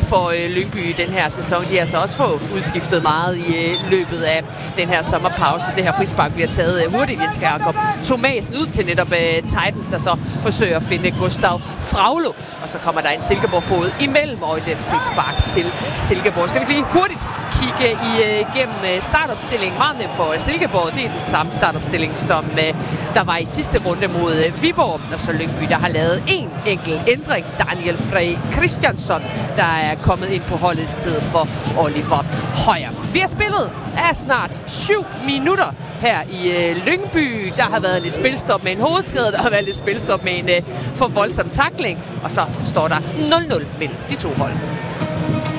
for Lyngby i den her sæson. De har altså også fået udskiftet meget i løbet af den her sommerpause. Det her frispark bliver taget hurtigt. Jens Jakob Thomasen ud til netop Titans, der så forsøger at finde Gustav Fraglo. Og så kommer der en Silkeborg-fod imellem og et frispark til Silkeborg. Skal vi lige hurtigt kigge igennem startopstillingen. Meget nemt for Silkeborg. Det er den samme startopstilling, som der var i sidste runde mod Viborg. Og så Lyngby, der har lavet en enkelt ændring. Daniel Frey Christiansson, der er kommet ind på holdet i stedet for Oliver Højer. Vi har spillet af snart 7 minutter her i Lyngby. Der har været lidt spilstop med en hovedskade, der har været lidt spilstop med en for voldsom tackling. Og så står der 0-0 mellem de to hold.